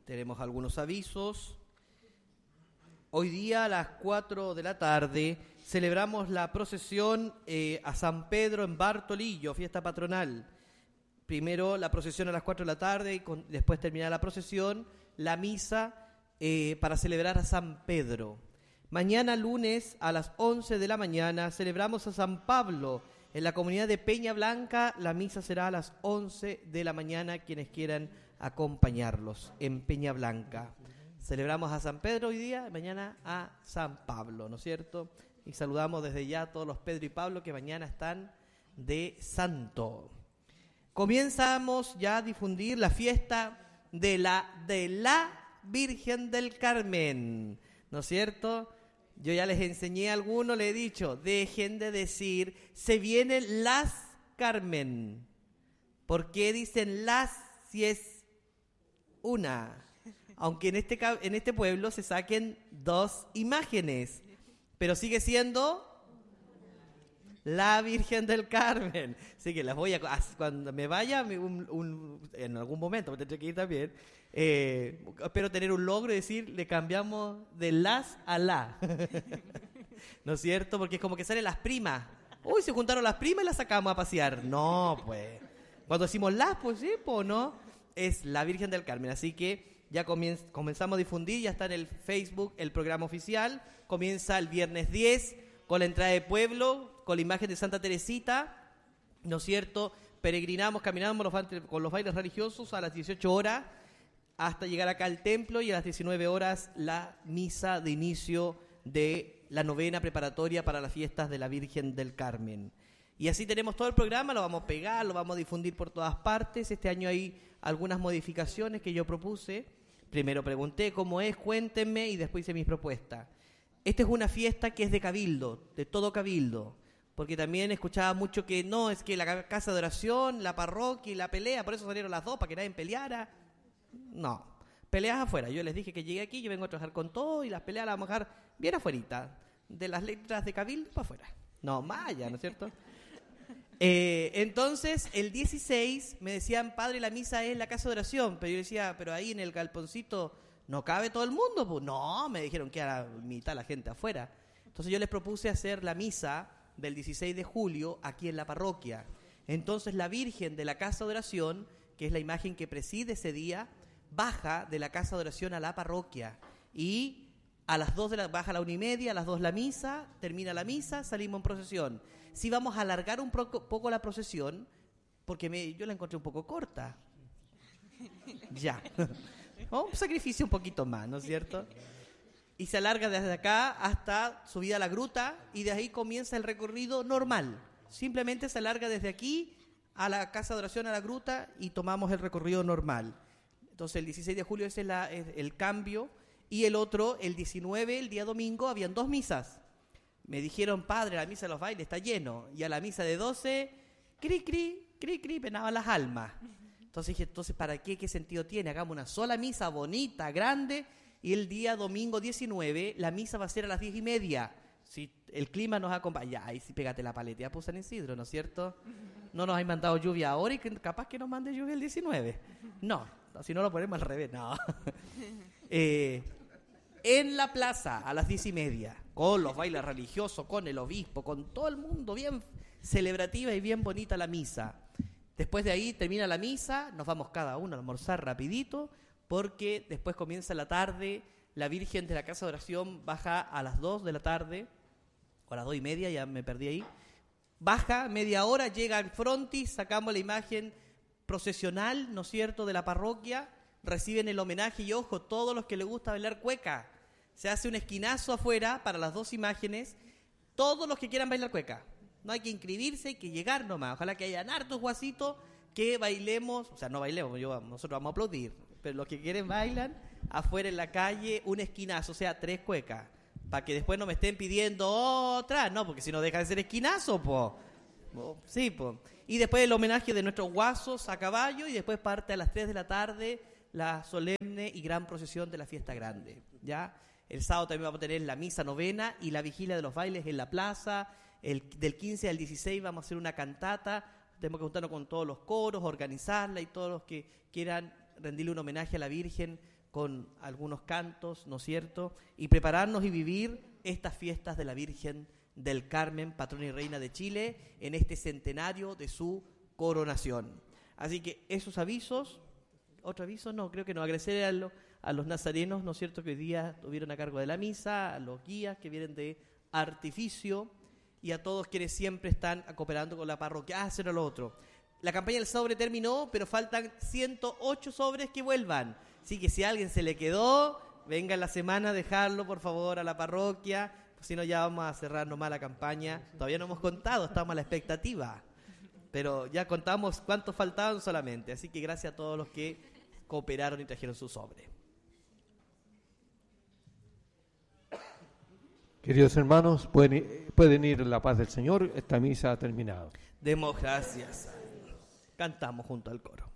Tenemos algunos avisos. Hoy día a las 4 de la tarde celebramos la procesión a San Pedro en Bartolillo, fiesta patronal. Primero la procesión a las 4 de la tarde y después termina la procesión, la misa para celebrar a San Pedro. Mañana lunes a las 11 de la mañana celebramos a San Pablo en la comunidad de Peña Blanca. La misa será a las 11 de la mañana, quienes quieran acompañarlos en Peña Blanca. Celebramos a San Pedro hoy día, mañana a San Pablo, ¿no es cierto? Y saludamos desde ya a todos los Pedro y Pablo que mañana están de santo. Comenzamos ya a difundir la fiesta de la Virgen del Carmen, ¿no es cierto? Yo ya les enseñé a algunos, les he dicho, dejen de decir, se vienen las Carmen. ¿Por qué dicen las si es una? Aunque en este pueblo se saquen dos imágenes, pero sigue siendo la Virgen del Carmen. Así que las voy a... Cuando me vaya, en algún momento, me tendré que ir también, espero tener un logro y decir, le cambiamos de las a la. ¿No es cierto? Porque es como que salen las primas. Uy, se juntaron las primas y las sacamos a pasear. No, pues. Cuando decimos las, pues sí, pues no. Es la Virgen del Carmen. Así que ya comenzamos a difundir, ya está en el Facebook el programa oficial. Comienza el viernes 10 con la entrada de pueblo, con la imagen de Santa Teresita, ¿no es cierto? Peregrinamos, caminamos con los bailes religiosos a las 18 horas hasta llegar acá al templo, y a las 19 horas la misa de inicio de la novena preparatoria para las fiestas de la Virgen del Carmen. Y así tenemos todo el programa, lo vamos a pegar, lo vamos a difundir por todas partes. Este año hay algunas modificaciones que yo propuse. Primero pregunté cómo es, cuéntenme, y después hice mis propuestas. Esta es una fiesta que es de cabildo, de todo cabildo, porque también escuchaba mucho que no, es que la casa de oración, la parroquia y la pelea, por eso salieron las dos, para que nadie peleara. No, peleas afuera. Yo les dije que llegué aquí, yo vengo a trabajar con todo, y las peleas las vamos a dejar bien afuerita, de las letras de cabildo para afuera. No, más allá, ¿no es cierto? Entonces, el 16 me decían, padre, la misa es la casa de oración, pero yo decía, pero ahí en el galponcito no cabe todo el mundo. Pues no, me dijeron que era mitad la gente afuera. Entonces yo les propuse hacer la misa del 16 de julio aquí en la parroquia. Entonces la Virgen de la casa de oración, que es la imagen que preside ese día, baja de la casa de oración a la parroquia, y a las 2 baja a la 1:30, a las 2 la misa, termina la misa, salimos en procesión. Sí, vamos a alargar un poco la procesión, porque yo la encontré un poco corta. Ya. Un sacrificio un poquito más, ¿no es cierto? Y se alarga desde acá hasta subida a la gruta, y de ahí comienza el recorrido normal. Simplemente se alarga desde aquí a la casa de oración, a la gruta, y tomamos el recorrido normal. Entonces el 16 de julio ese es el cambio, y el otro, el 19, el día domingo, habían 2 misas. Me dijeron, padre, la misa de los bailes está lleno, y a la misa de 12, cri, cri, cri, cri, penaban las almas. Entonces dije, ¿para qué? ¿Qué sentido tiene? Hagamos una sola misa bonita, grande, y el día domingo 19, la misa va a ser a las 10:30. Si el clima nos acompaña, ahí sí pégate la paletea por San Isidro, ¿no es cierto? No nos han mandado lluvia ahora, y capaz que nos mande lluvia el 19. No, si no lo ponemos al revés, no. En la plaza, a las 10:30, con los bailes religiosos, con el obispo, con todo el mundo, bien celebrativa y bien bonita la misa. Después de ahí termina la misa, nos vamos cada uno a almorzar rapidito, porque después comienza la tarde. La Virgen de la casa de oración baja a las 2 de la tarde, o a las 2:30, ya me perdí ahí. Baja media hora, llega al frontis, sacamos la imagen procesional, ¿no es cierto?, de la parroquia, reciben el homenaje, y ojo, todos los que les gusta bailar cueca, se hace un esquinazo afuera para las 2 imágenes, todos los que quieran bailar cueca. No hay que inscribirse, hay que llegar nomás. Ojalá que hayan hartos guasitos que bailemos, o sea, no bailemos, nosotros vamos a aplaudir, pero los que quieren bailan afuera en la calle, un esquinazo, o sea, 3 cuecas, para que después no me estén pidiendo otra, no, porque si no deja de ser esquinazo, po. Sí, po. Y después el homenaje de nuestros guasos a caballo, y después parte a las 3 de la tarde la solemne y gran procesión de la fiesta grande, ¿ya? El sábado también vamos a tener la misa novena y la vigilia de los bailes en la plaza. Del 15 al 16 vamos a hacer una cantata. Tenemos que juntarnos con todos los coros, organizarla, y todos los que quieran rendirle un homenaje a la Virgen con algunos cantos, ¿no es cierto? Y prepararnos y vivir estas fiestas de la Virgen del Carmen, patrona y reina de Chile, en este centenario de su coronación. Así que esos avisos, otro aviso, no, creo que no, agradecer a los nazarenos, ¿no es cierto?, que hoy día estuvieron a cargo de la misa, a los guías que vienen de Artificio y a todos quienes siempre están cooperando con la parroquia. Eso era lo otro. La campaña del sobre terminó, pero faltan 108 sobres que vuelvan. Así que si a alguien se le quedó, venga en la semana a dejarlo, por favor, a la parroquia. Si no, ya vamos a cerrar nomás la campaña. Todavía no hemos contado, estamos a la expectativa. Pero ya contamos cuántos faltaban solamente. Así que gracias a todos los que cooperaron y trajeron su sobre. Queridos hermanos, pueden ir en la paz del Señor. Esta misa ha terminado. Demos gracias. Cantamos junto al coro.